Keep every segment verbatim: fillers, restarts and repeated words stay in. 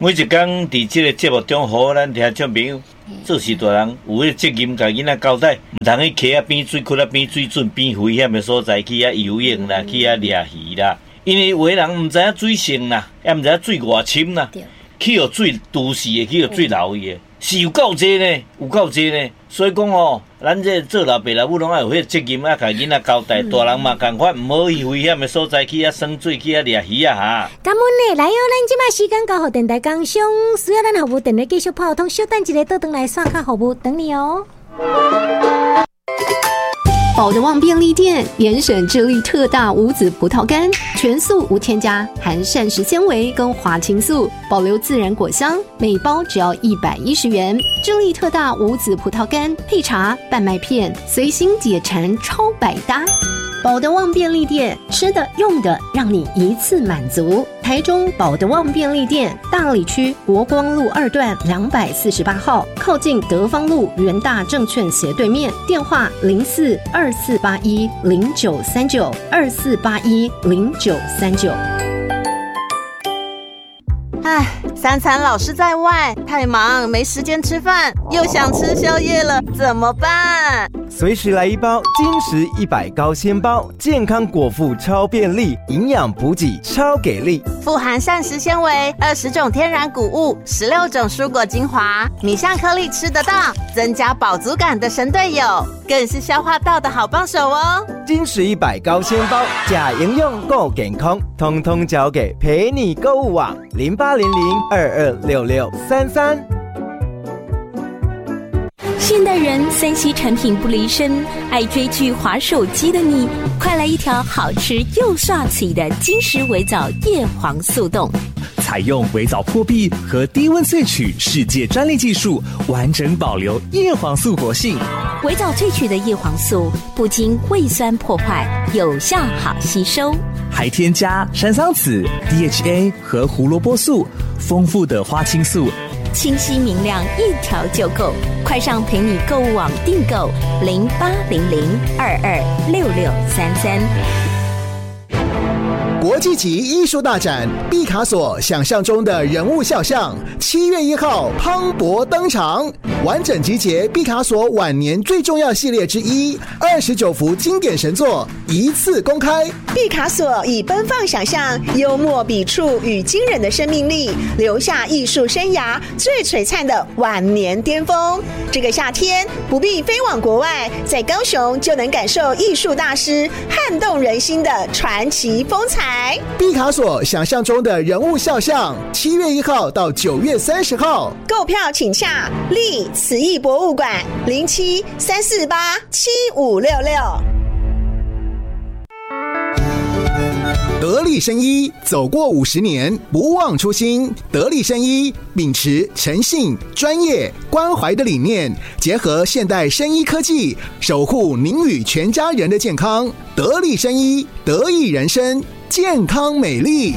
每一天伫这个节目中，互咱听众朋友做事大人有迄责任，甲囡仔交代，唔通去溪啊边水窟啊边水准边危险的所在去啊游泳啦，去啊掠鱼啦。因为有的人唔知影水深啦，也唔知影水偌深啦，去互水都市的，去互水流去的，是有够济呢，有够济呢。所以讲哦，咱这做老爸老母拢要有迄个责任啊，甲囡仔交代。大人嘛，共款唔好去危险的所在去啊耍水，去啊掠鱼啊哈。 感恩呢，来哦，咱即摆时间交互电台工商，需要咱服务电话继续泡通，稍等一下倒转来刷卡服务等你哦。 宝德旺便利店严选智利特大无籽葡萄干，全素无添加，含膳食纤维跟花青素，保留自然果香，每包只要一百一十元。智利特大无籽葡萄干配茶、半麦片，随心解馋，超百搭。宝德旺便利店，吃的用的让你一次满足。台中宝德旺便利店大里区国光路二段两百四十八号，靠近德芳路元大证券斜对面，电话零四二四八一零九三九二四八一零九三九。 唉，三餐老是在外，太忙没时间吃饭，又想吃宵夜了，怎么办？ 随时来一包金石一百高纤包，健康果腹超便利，营养补给超给力， 富含膳食纤维，二十种天然谷物，十六种蔬果精华，米香颗粒吃得到，增加饱足感的神队友，更是消化道的好帮手哦。 金石一百高纤包，假营养够健康，通通交给陪你购物网零八零零二二六六三三。 现代人三 C 产品不离身，爱追剧滑手机的你，快来一条好吃又刷嘴的金石微藻叶黄素冻。 采用微藻破壁和低温萃取世界专利技术，完整保留叶黄素活性。 微藻萃取的叶黄素不经胃酸破坏，有效好吸收， 还添加山桑子、D H A 和胡萝卜素，丰富的花青素， 清晰明亮，一条就够。快上陪你购物网订购零八零零二二六六三三。 国际级艺术大展毕卡索想象中的人物肖像，七月一号磅礴登场，完整集结毕卡索晚年最重要系列之一，二十九幅经典神作一次公开。 毕卡索以奔放想象、幽默笔触与惊人的生命力，留下艺术生涯最璀璨的晚年巅峰。这个夏天不必飞往国外，在高雄就能感受艺术大师撼动人心的传奇风采。 毕卡索想象中的人物肖像，七月一号到九月三十号， 购票请洽立慈艺博物馆零七三四八七五六六。 得力生医走过五十年，不忘初心。得力生医秉持诚信、专业、关怀的理念，结合现代生医科技，守护您与全家人的健康。得力生医，得益人生，健康美丽。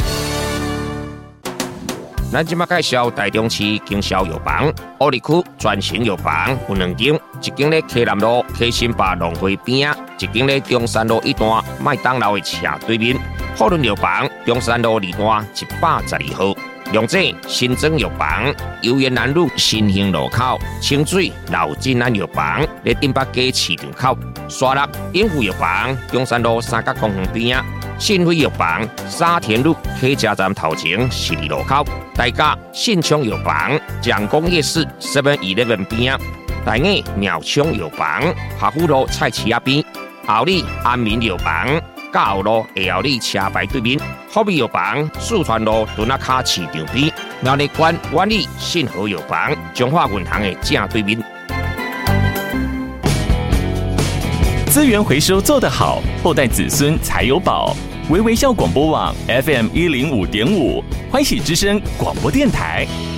咱即马介绍台中市经销药房，乌里区专型药房有两间，一间咧溪南路溪新坝农会边，一间咧中山路一段麦当劳的斜对面。富润药房中山路二段一百十二号。龙井新庄药房油园南路新兴路口，清水老金安药房咧顶北街市场口，沙鹿永福药房中山路三角公园边，信辉药房沙田路客家站头前十二路口，大甲信昌药房蒋公夜市 seven eleven 边，大雅苗昌药房下福路菜市仔边，后里安民药房甲后路下后里车牌对面，福美药房四川路墩仔卡市场边，苗栗县万里信和药房中华银行的正对面。 资源回收做得好，后代子孙才有宝。微微笑广播网 F M 一零五点五，欢喜之声广播电台。